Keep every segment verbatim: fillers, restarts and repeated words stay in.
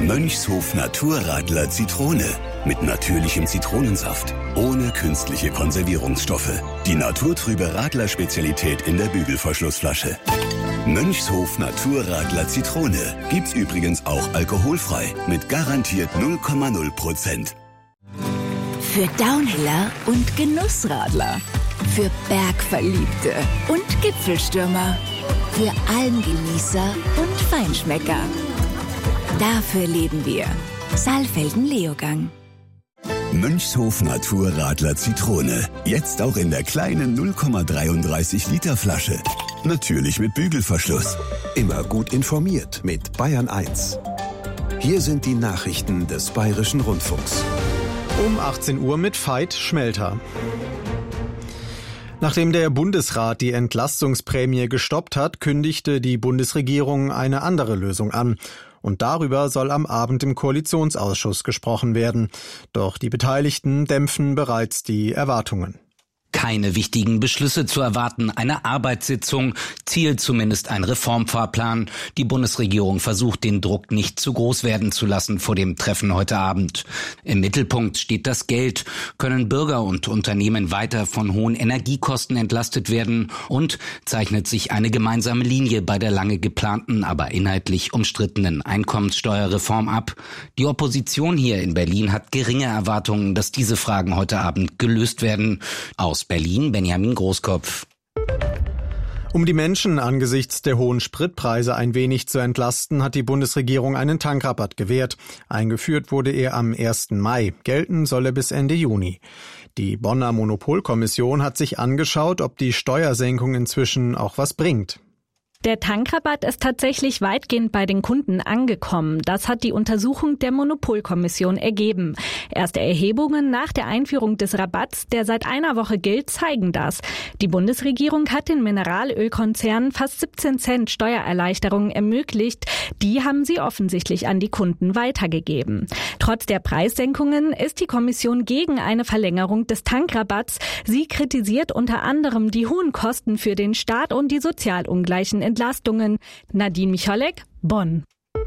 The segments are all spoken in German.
Mönchshof Naturradler Zitrone. Mit natürlichem Zitronensaft. Ohne künstliche Konservierungsstoffe. Die naturtrübe Radler-Spezialität in der Bügelverschlussflasche. Mönchshof Naturradler Zitrone. Gibt's übrigens auch alkoholfrei. Mit garantiert null Komma null Prozent. Für Downhiller und Genussradler. Für Bergverliebte und Gipfelstürmer. Für Almgenießer und Feinschmecker. Dafür leben wir. Saalfelden-Leogang. Mönchshof Naturradler Zitrone. Jetzt auch in der kleinen null Komma dreiunddreißig Liter Flasche. Natürlich mit Bügelverschluss. Immer gut informiert mit Bayern eins. Hier sind die Nachrichten des Bayerischen Rundfunks. Um achtzehn Uhr mit Veit Schmelter. Nachdem der Bundesrat die Entlastungsprämie gestoppt hat, kündigte die Bundesregierung eine andere Lösung an. Und darüber soll am Abend im Koalitionsausschuss gesprochen werden. Doch die Beteiligten dämpfen bereits die Erwartungen. Keine wichtigen Beschlüsse zu erwarten, eine Arbeitssitzung, Ziel zumindest ein Reformfahrplan. Die Bundesregierung versucht, den Druck nicht zu groß werden zu lassen vor dem Treffen heute Abend. Im Mittelpunkt steht das Geld. Können Bürger und Unternehmen weiter von hohen Energiekosten entlastet werden? Und zeichnet sich eine gemeinsame Linie bei der lange geplanten, aber inhaltlich umstrittenen Einkommenssteuerreform ab? Die Opposition hier in Berlin hat geringe Erwartungen, dass diese Fragen heute Abend gelöst werden. Aus Berlin, Benjamin Großkopf. Um die Menschen angesichts der hohen Spritpreise ein wenig zu entlasten, hat die Bundesregierung einen Tankrabatt gewährt. Eingeführt wurde er am ersten Mai. Gelten soll er bis Ende Juni. Die Bonner Monopolkommission hat sich angeschaut, ob die Steuersenkung inzwischen auch was bringt. Der Tankrabatt ist tatsächlich weitgehend bei den Kunden angekommen. Das hat die Untersuchung der Monopolkommission ergeben. Erste Erhebungen nach der Einführung des Rabatts, der seit einer Woche gilt, zeigen das. Die Bundesregierung hat den Mineralölkonzernen fast siebzehn Cent Steuererleichterungen ermöglicht. Die haben sie offensichtlich an die Kunden weitergegeben. Trotz der Preissenkungen ist die Kommission gegen eine Verlängerung des Tankrabatts. Sie kritisiert unter anderem die hohen Kosten für den Staat und die sozial ungleichen Entlastungen. Nadine Michalek, Bonn.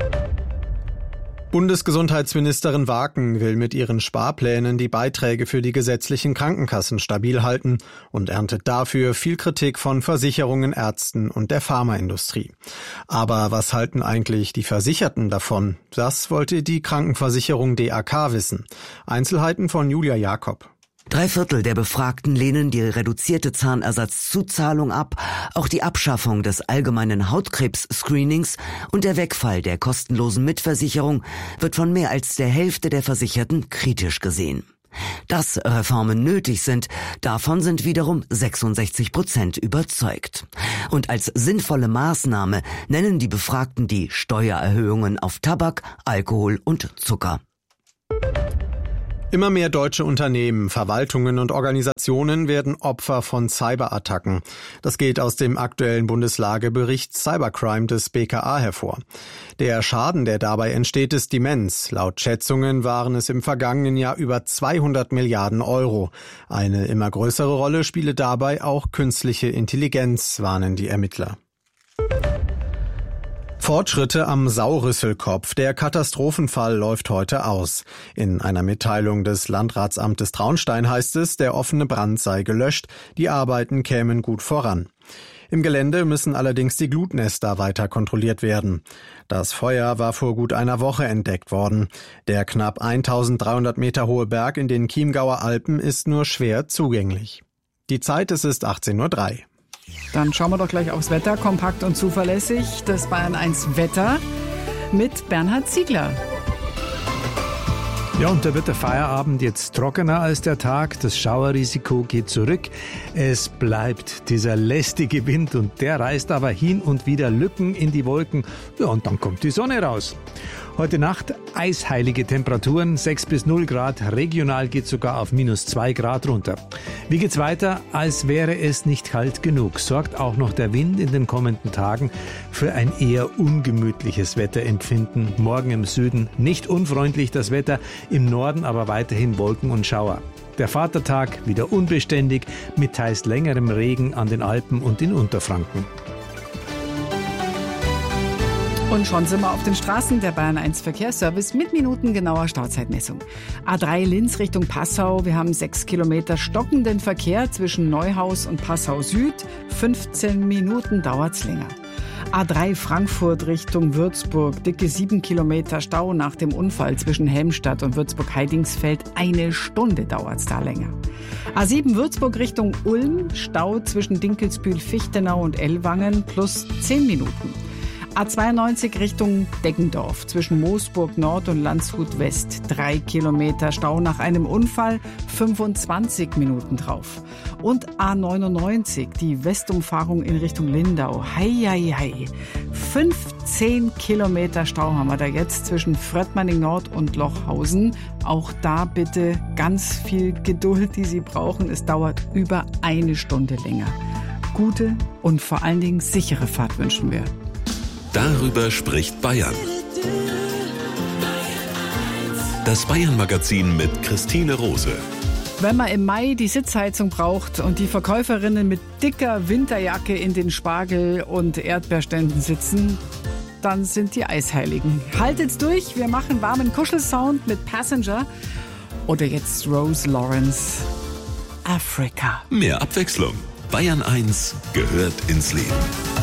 Bundesgesundheitsministerin Waken will mit ihren Sparplänen die Beiträge für die gesetzlichen Krankenkassen stabil halten und erntet dafür viel Kritik von Versicherungen, Ärzten und der Pharmaindustrie. Aber was halten eigentlich die Versicherten davon? Das wollte die Krankenversicherung D A K wissen. Einzelheiten von Julia Jakob. Drei Viertel der Befragten lehnen die reduzierte Zahnersatzzuzahlung ab. Auch die Abschaffung des allgemeinen Hautkrebs-Screenings und der Wegfall der kostenlosen Mitversicherung wird von mehr als der Hälfte der Versicherten kritisch gesehen. Dass Reformen nötig sind, davon sind wiederum sechsundsechzig Prozent überzeugt. Und als sinnvolle Maßnahme nennen die Befragten die Steuererhöhungen auf Tabak, Alkohol und Zucker. Immer mehr deutsche Unternehmen, Verwaltungen und Organisationen werden Opfer von Cyberattacken. Das geht aus dem aktuellen Bundeslagebericht Cybercrime des B K A hervor. Der Schaden, der dabei entsteht, ist immens. Laut Schätzungen waren es im vergangenen Jahr über zweihundert Milliarden Euro. Eine immer größere Rolle spiele dabei auch künstliche Intelligenz, warnen die Ermittler. Fortschritte am Saurüsselkopf. Der Katastrophenfall läuft heute aus. In einer Mitteilung des Landratsamtes Traunstein heißt es, der offene Brand sei gelöscht, die Arbeiten kämen gut voran. Im Gelände müssen allerdings die Glutnester weiter kontrolliert werden. Das Feuer war vor gut einer Woche entdeckt worden. Der knapp eintausenddreihundert Meter hohe Berg in den Chiemgauer Alpen ist nur schwer zugänglich. Die Zeit, es ist achtzehn Uhr drei. Dann schauen wir doch gleich aufs Wetter, kompakt und zuverlässig. Das Bayern eins Wetter mit Bernhard Ziegler. Ja, und da wird der Feierabend jetzt trockener als der Tag. Das Schauerrisiko geht zurück. Es bleibt dieser lästige Wind und der reißt aber hin und wieder Lücken in die Wolken. Ja, und dann kommt die Sonne raus. Heute Nacht eisheilige Temperaturen, sechs bis null Grad. Regional geht sogar auf minus zwei Grad runter. Wie geht's weiter? Als wäre es nicht kalt genug. Sorgt auch noch der Wind in den kommenden Tagen für ein eher ungemütliches Wetterempfinden. Morgen im Süden nicht unfreundlich das Wetter, im Norden aber weiterhin Wolken und Schauer. Der Vatertag wieder unbeständig mit teils längerem Regen an den Alpen und in Unterfranken. Und schon sind wir auf den Straßen. Der Bayern eins Verkehrsservice mit minutengenauer Stauzeitmessung. A drei Linz Richtung Passau. Wir haben sechs Kilometer stockenden Verkehr zwischen Neuhaus und Passau Süd. fünfzehn Minuten dauert's länger. A drei Frankfurt Richtung Würzburg. Dicke sieben Kilometer Stau nach dem Unfall zwischen Helmstadt und Würzburg-Heidingsfeld. Eine Stunde dauert's da länger. A sieben Würzburg Richtung Ulm. Stau zwischen Dinkelsbühl, Fichtenau und Ellwangen plus zehn Minuten. A zweiundneunzig Richtung Deggendorf zwischen Moosburg Nord und Landshut West. Drei Kilometer Stau nach einem Unfall, fünfundzwanzig Minuten drauf. Und A neunundneunzig, die Westumfahrung in Richtung Lindau. Hei, hei, hei. fünfzehn Kilometer Stau haben wir da jetzt zwischen Fröttmanning Nord und Lochhausen. Auch da bitte ganz viel Geduld, die Sie brauchen. Es dauert über eine Stunde länger. Gute und vor allen Dingen sichere Fahrt wünschen wir. Darüber spricht Bayern. Das Bayern-Magazin mit Christine Rose. Wenn man im Mai die Sitzheizung braucht und die Verkäuferinnen mit dicker Winterjacke in den Spargel- und Erdbeerständen sitzen, dann sind die Eisheiligen. Haltet's durch, wir machen warmen Kuschelsound mit Passenger. Oder jetzt Rose Lawrence, Africa. Mehr Abwechslung. Bayern eins gehört ins Leben.